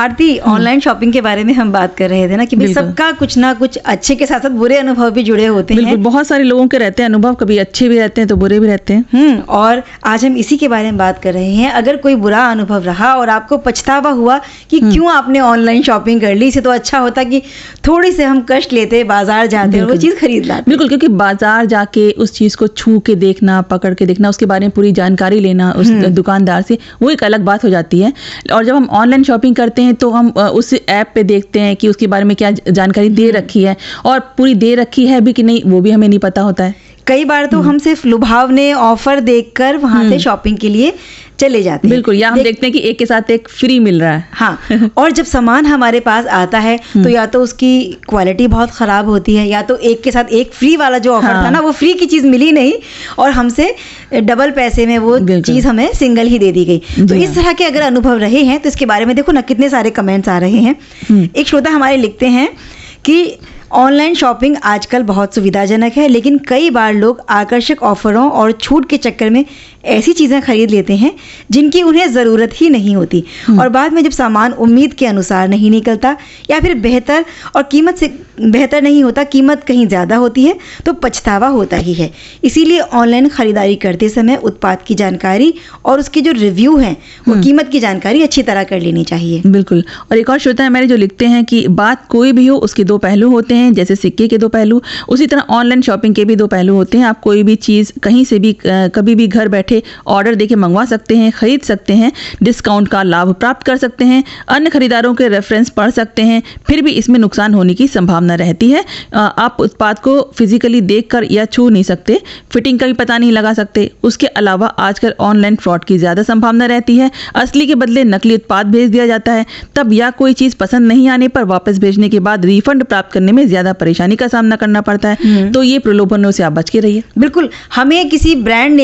आरती, online shopping के बारे में हम बात कर रहे थे ना कि भाई सबका कुछ ना कुछ अच्छे के साथ साथ बुरे अनुभव भी जुड़े होते हैं। बहुत सारे लोगों के रहते हैं अनुभव, कभी अच्छे भी रहते हैं तो बुरे भी रहते हैं। और आज हम इसी के बारे में बात कर रहे हैं। अगर कोई बुरा अनुभव रहा और आपको पछतावा हुआ कि क्यों आपने ऑनलाइन शॉपिंग कर ली, इसे तो अच्छा होता कि थोड़ी से हम कष्ट लेते, बाजार जाते और वो चीज खरीद लाते। बिल्कुल, क्योंकि बाजार जाके उस चीज को छू के देखना, पकड़ के देखना, उसके बारे में पूरी जानकारी लेना उस दुकानदार से, वो एक अलग बात हो जाती है। और जब हम ऑनलाइन शॉपिंग करते हैं तो हम उस ऐप पे देखते हैं कि उसके बारे में क्या जानकारी दे रखी है और पूरी दे रखी है भी कि नहीं, वो भी हमें नहीं पता होता है। कई बार तो हम सिर्फ लुभावने ऑफर देखकर वहां से शॉपिंग के लिए चले जाते हैं। बिल्कुल, या हम देखते हैं कि एक के साथ एक फ्री मिल रहा है। हाँ, और जब सामान हमारे पास आता है तो या तो उसकी क्वालिटी बहुत खराब होती है, या तो एक के साथ एक फ्री वाला जो ऑफर था ना, वो फ्री की चीज मिली नहीं और हमसे डबल पैसे में वो चीज हमें सिंगल ही दे दी गई। तो इस तरह के अगर अनुभव रहे हैं तो इसके बारे में देखो ना कितने सारे कमेंट्स आ रहे हैं। एक श्रोता हमारे लिखते हैं कि ऑनलाइन शॉपिंग आजकल बहुत सुविधाजनक है, लेकिन कई बार लोग आकर्षक ऑफरों और छूट के चक्कर में ऐसी चीज़ें खरीद लेते हैं जिनकी उन्हें ज़रूरत ही नहीं होती, और बाद में जब सामान उम्मीद के अनुसार नहीं निकलता या फिर बेहतर और कीमत से बेहतर नहीं होता, कीमत कहीं ज़्यादा होती है, तो पछतावा होता ही है। इसीलिए ऑनलाइन ख़रीदारी करते समय उत्पाद की जानकारी और उसके जो रिव्यू हैं, वो कीमत की जानकारी अच्छी तरह कर लेनी चाहिए। बिल्कुल। और एक और श्रोता है मेरे जो लिखते हैं कि बात कोई भी हो उसके दो पहलू होते हैं, जैसे सिक्के के दो पहलू, उसी तरह ऑनलाइन शॉपिंग के भी दो पहलू होते हैं। आप कोई भी चीज़ कहीं से भी कभी भी घर बैठे ऑर्डर देके मंगवा सकते हैं, खरीद सकते हैं, डिस्काउंट का लाभ प्राप्त कर सकते हैं, अन्य खरीदारों के रेफरेंस पढ़ सकते हैं, फिर भी इसमें नुकसान होने की संभावना रहती है। आप उत्पाद को फिजिकली देखकर या छू नहीं सकते, फिटिंग का भी पता नहीं लगा सकते। उसके अलावा आजकल ऑनलाइन फ्रॉड की ज़्यादा संभावना रहती है। असली के बदले नकली उत्पाद भेज दिया जाता है, तब या कोई चीज़ पसंद नहीं आने पर वापस भेजने के बाद रिफंड प्राप्त करने में ज़्यादा परेशानी का सामना करना पड़ता है। तो ये प्रलोभनों से आप बच के रहिए। बिल्कुल, हमें किसी ब्रांड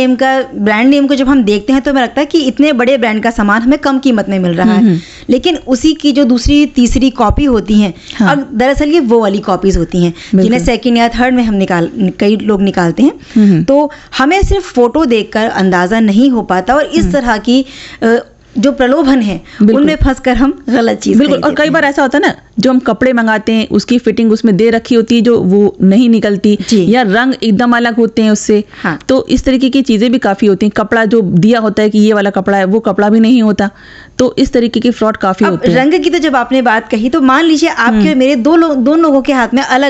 नेम को जब हम देखते हैं तो हमें लगता है कि इतने बड़े ब्रांड का सामान हमें कम कीमत में मिल रहा है, लेकिन उसी की जो दूसरी तीसरी कॉपी होती हैं, अब दरअसल ये वो वाली कॉपीज होती हैं जिन्हें सेकंड या थर्ड में हम कई लोग निकालते हैं। तो हमें सिर्फ फोटो देखकर अंदाजा नहीं हो पाता और इस तरह की जो प्रलोभन है उनमें फंसकर हम गलत चीज। बिल्कुल, और कई बार ऐसा होता है ना, जो हम कपड़े मंगाते हैं उसकी फिटिंग उसमें दे रखी होती है, जो वो नहीं निकलती, या रंग एकदम अलग होते हैं उससे। तो इस तरीके की चीजें भी काफी होती हैं। कपड़ा जो दिया होता है कि ये वाला कपड़ा है, वो कपड़ा भी नहीं होता। तो इस तरीके के फ्रॉड काफी होते हैं। रंग की तो जब आपने बात कही, तो मान लीजिए आपके मेरे दो लोगों के हाथ में अलग